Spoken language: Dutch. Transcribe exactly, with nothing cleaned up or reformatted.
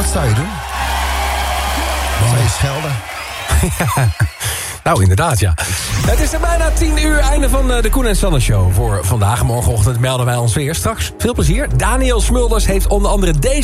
zou je doen? Wat zou je schelden? Ja. Nou, inderdaad, ja. Het is er bijna tien uur, einde van de Koen en Sanne Show voor vandaag. Morgenochtend melden wij ons weer. Straks veel plezier. Daniel Smulders heeft onder andere deze